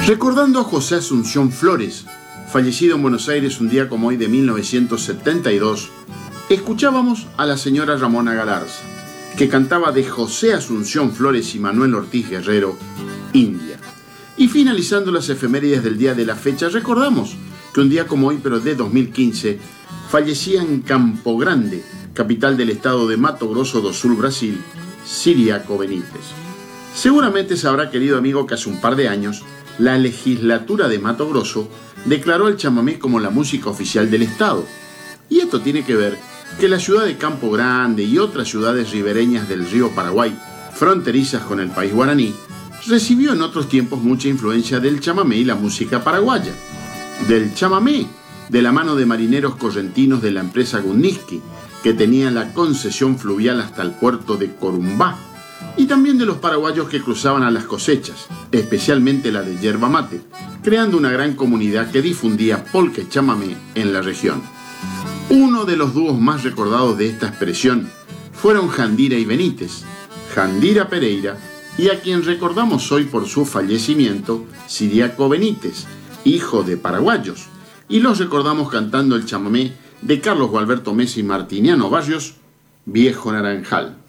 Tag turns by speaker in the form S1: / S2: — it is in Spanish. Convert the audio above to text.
S1: Recordando a José Asunción Flores, fallecido en Buenos Aires un día como hoy de 1972, escuchábamos a la señora Ramona Galarza, que cantaba de José Asunción Flores y Manuel Ortiz Guerrero, India. Y finalizando las efemérides del día de la fecha, recordamos que un día como hoy, pero de 2015, fallecía en Campo Grande, capital del estado de Mato Grosso do Sul, Brasil, Ciriaco Benítez. Seguramente sabrá, querido amigo, que hace un par de años, la legislatura de Mato Grosso declaró el chamamé como la música oficial del estado. Y esto tiene que ver que la ciudad de Campo Grande y otras ciudades ribereñas del río Paraguay, fronterizas con el país guaraní, recibió en otros tiempos mucha influencia del chamamé y la música paraguaya. Del chamamé, de la mano de marineros correntinos de la empresa Guniski, que tenían la concesión fluvial hasta el puerto de Corumbá, y también de los paraguayos que cruzaban a las cosechas, especialmente la de yerba mate, creando una gran comunidad que difundía polka y chamamé en la región. Uno de los dúos más recordados de esta expresión fueron Jandira y Benítez, Jandira Pereira, y a quien recordamos hoy por su fallecimiento, Ciriaco Benítez, hijo de paraguayos, y los recordamos cantando el chamamé de Carlos Gualberto Mesa y Martiniano Barrios, Viejo Naranjal.